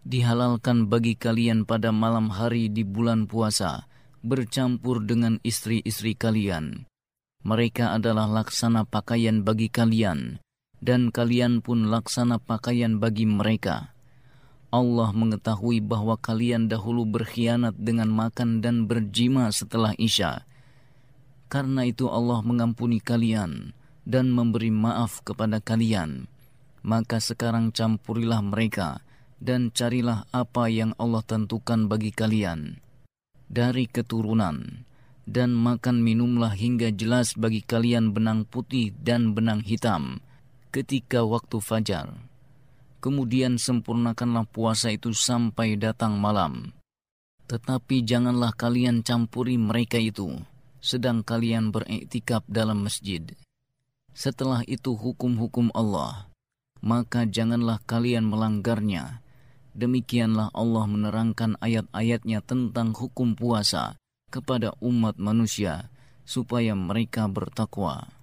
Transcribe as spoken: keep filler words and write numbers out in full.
dihalalkan bagi kalian pada malam hari di bulan puasa, bercampur dengan istri-istri kalian. Mereka adalah laksana pakaian bagi kalian, dan kalian pun laksana pakaian bagi mereka. Allah mengetahui bahwa kalian dahulu berkhianat dengan makan dan berjima setelah Isya. Karena itu Allah mengampuni kalian dan memberi maaf kepada kalian. Maka sekarang campurilah mereka dan carilah apa yang Allah tentukan bagi kalian dari keturunan, dan makan minumlah hingga jelas bagi kalian benang putih dan benang hitam ketika waktu fajar. Kemudian sempurnakanlah puasa itu sampai datang malam. Tetapi janganlah kalian campuri mereka itu sedang kalian beriktikaf dalam masjid. Setelah itu hukum-hukum Allah, maka janganlah kalian melanggarnya. Demikianlah Allah menerangkan ayat-ayatnya tentang hukum puasa kepada umat manusia supaya mereka bertakwa.